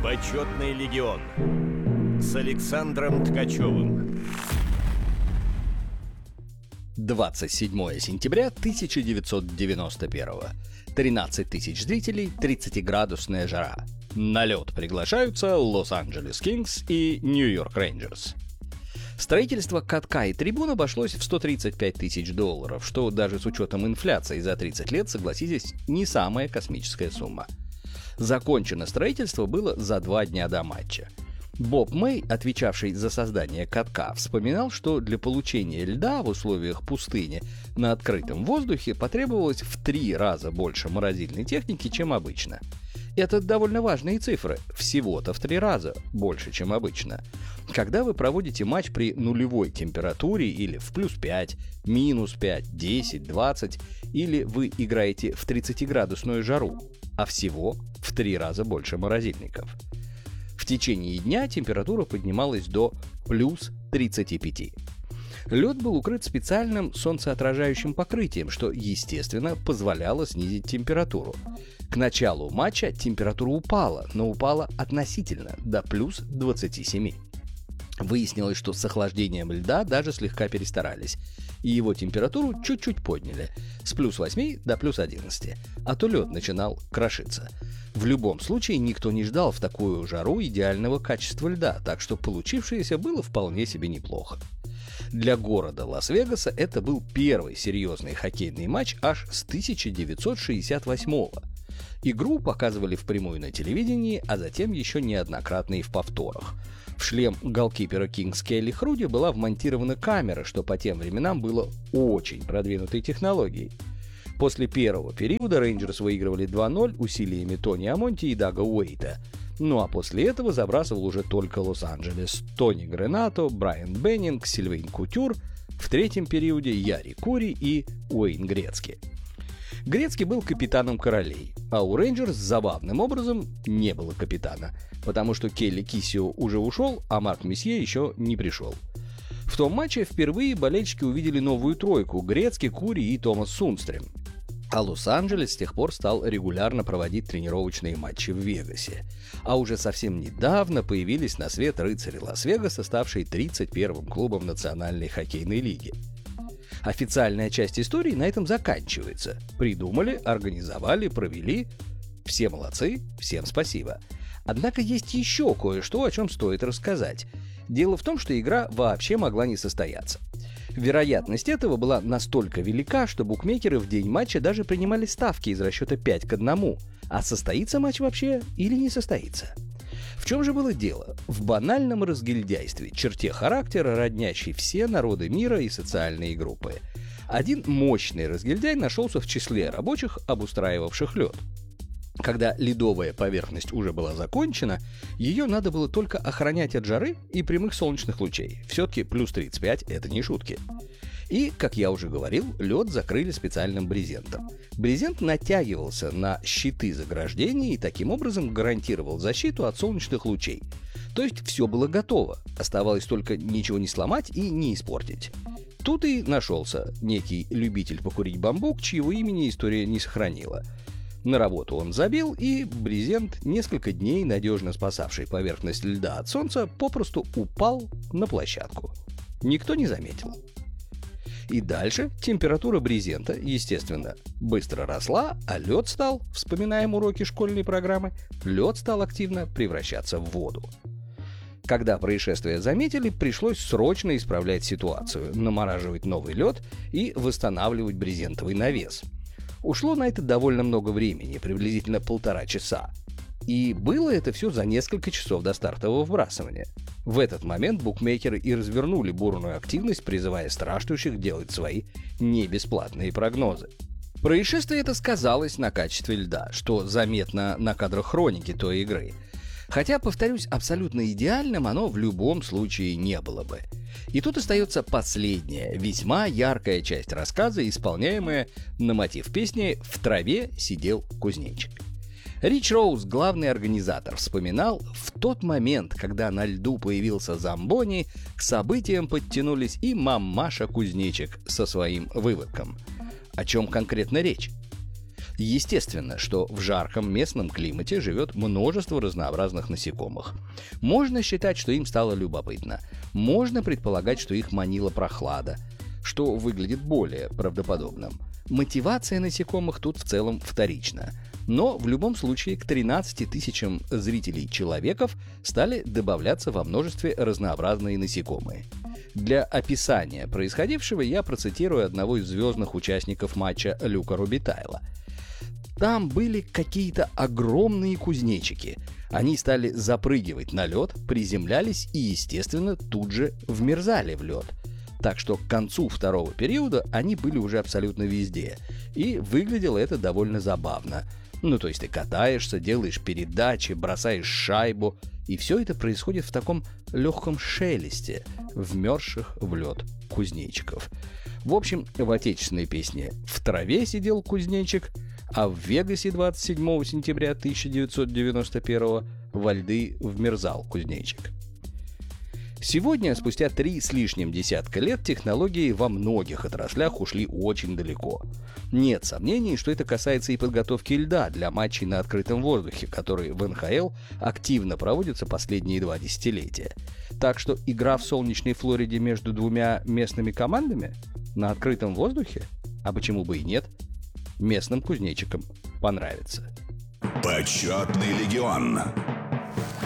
Почетный легион с Александром Ткачевым. 27 сентября 1991. 13 тысяч зрителей, 30-градусная жара. На лед приглашаются Лос-Анджелес Кингс и Нью-Йорк Рейнджерс. Строительство катка и трибун обошлось в $135 тысяч, что даже с учетом инфляции за 30 лет, согласитесь, не самая космическая сумма. Закончено строительство было за 2 дня до матча. Боб Мэй, отвечавший за создание катка, вспоминал, что для получения льда в условиях пустыни на открытом воздухе потребовалось в 3 раза больше морозильной техники, чем обычно. Это довольно важные цифры, всего-то в 3 раза больше, чем обычно. Когда вы проводите матч при нулевой температуре или в +5, -5, 10, 20, или вы играете в 30-градусную жару, а всего в 3 раза больше морозильников. В течение дня температура поднималась до +35. Лед был укрыт специальным солнцеотражающим покрытием, что, естественно, позволяло снизить температуру. К началу матча температура упала, но упала относительно, до +27. Выяснилось, что с охлаждением льда даже слегка перестарались, и его температуру чуть-чуть подняли, с +8 до +11, а то лед начинал крошиться. В любом случае, никто не ждал в такую жару идеального качества льда, так что получившееся было вполне себе неплохо. Для города Лас-Вегаса это был первый серьезный хоккейный матч аж с 1968-го. Игру показывали впрямую на телевидении, а затем еще неоднократно и в повторах. В шлем голкипера Кингс Келли Хруди была вмонтирована камера, что по тем временам было очень продвинутой технологией. После первого периода Рейнджерс выигрывали 2-0 усилиями Тони Амонти и Дага Уэйта. Ну а после этого забрасывал уже только Лос-Анджелес: Тони Гренато, Брайан Беннинг, Сильвейн Кутюр, в третьем периоде Яри Кури и Уэйн Грецки. Грецки был капитаном Королей, а у Рейнджерс забавным образом не было капитана, потому что Келли Киссио уже ушел, а Марк Месье еще не пришел. В том матче впервые болельщики увидели новую тройку: Грецки, Кури и Томас Сунстрем. А Лос-Анджелес с тех пор стал регулярно проводить тренировочные матчи в Вегасе. А уже совсем недавно появились на свет рыцари Лас-Вегаса, ставшие 31-м клубом Национальной хоккейной лиги. Официальная часть истории на этом заканчивается. Придумали, организовали, провели. Все молодцы, всем спасибо. Однако есть еще кое-что, о чем стоит рассказать. Дело в том, что игра вообще могла не состояться. Вероятность этого была настолько велика, что букмекеры в день матча даже принимали ставки из расчета 5-1, а состоится матч вообще или не состоится. В чем же было дело? В банальном разгильдяйстве, черте характера, роднящей все народы мира и социальные группы. Один мощный разгильдяй нашелся в числе рабочих, обустраивавших лед. Когда ледовая поверхность уже была закончена, ее надо было только охранять от жары и прямых солнечных лучей. Все-таки +35 — это не шутки. И, как я уже говорил, лед закрыли специальным брезентом. Брезент натягивался на щиты заграждения и таким образом гарантировал защиту от солнечных лучей. То есть все было готово, оставалось только ничего не сломать и не испортить. Тут и нашелся некий любитель покурить бамбук, чьего имени история не сохранила. На работу он забил, и брезент, несколько дней надежно спасавший поверхность льда от солнца, попросту упал на площадку. Никто не заметил. И дальше температура брезента, естественно, быстро росла, а лед стал, вспоминаем уроки школьной программы, лед стал активно превращаться в воду. Когда происшествие заметили, пришлось срочно исправлять ситуацию, намораживать новый лед и восстанавливать брезентовый навес. Ушло на это довольно много времени, приблизительно 1,5 часа. И было это все за несколько часов до стартового вбрасывания. В этот момент букмекеры и развернули бурную активность, призывая страждущих делать свои небесплатные прогнозы. Происшествие это сказалось на качестве льда, что заметно на кадрах хроники той игры. Хотя, повторюсь, абсолютно идеальным оно в любом случае не было бы. И тут остается последняя, весьма яркая часть рассказа, исполняемая на мотив песни «В траве сидел кузнечик». Рич Роуз, главный организатор, вспоминал: в тот момент, когда на льду появился Замбони, к событиям подтянулись и мамаша Кузнечик со своим выводком. О чем конкретно речь? Естественно, что в жарком местном климате живет множество разнообразных насекомых. Можно считать, что им стало любопытно. Можно предполагать, что их манила прохлада, что выглядит более правдоподобным. Мотивация насекомых тут в целом вторична. Но в любом случае к 13 тысячам зрителей человеков стали добавляться во множестве разнообразные насекомые. Для описания происходившего я процитирую одного из звездных участников матча Люка Робитайла. Там были какие-то огромные кузнечики. Они стали запрыгивать на лед, приземлялись и, естественно, тут же вмерзали в лед. Так что к концу второго периода они были уже абсолютно везде. И выглядело это довольно забавно. То есть ты катаешься, делаешь передачи, бросаешь шайбу, и все это происходит в таком легком шелесте вмерзших в лед кузнечиков. В общем, в отечественной песне «В траве сидел кузнечик», а в Вегасе 27 сентября 1991 во льды вмерзал кузнечик. Сегодня, спустя 3 с лишним десятка лет, технологии во многих отраслях ушли очень далеко. Нет сомнений, что это касается и подготовки льда для матчей на открытом воздухе, которые в НХЛ активно проводятся последние 2 десятилетия. Так что игра в солнечной Флориде между двумя местными командами на открытом воздухе, а почему бы и нет, местным кузнечикам понравится. Почетный легион.